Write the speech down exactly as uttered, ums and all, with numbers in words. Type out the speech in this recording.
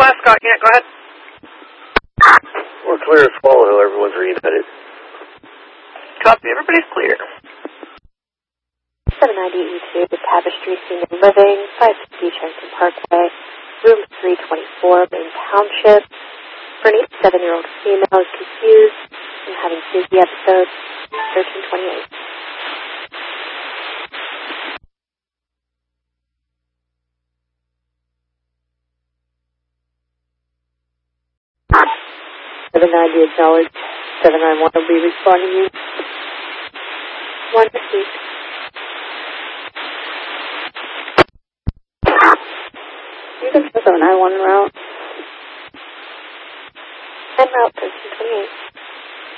Scott, yeah, go ahead. We're clear at Swallow Hill. Everyone's reunited. Copy. Everybody's clear. seven ninety E two, Tapestry Senior Living, five fifty Trenton Parkway, room three twenty-four, Main Township. For an eighty-seven-year-old female is confused and having dizzy episodes, thirteen twenty-eight. seven ninety acknowledged. seven nine one will be responding you. one fifty. You can seven nine one route. And route thirteen twenty-eight.